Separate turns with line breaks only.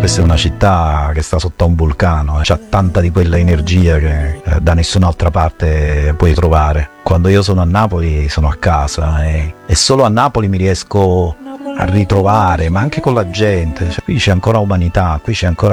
Questa è una città che sta sotto a un vulcano, c'ha tanta di quella energia che da nessun'altra parte puoi trovare. Quando io sono a Napoli sono a casa e solo a Napoli mi riesco a ritrovare, ma anche con la gente. Cioè, qui c'è ancora umanità, qui c'è ancora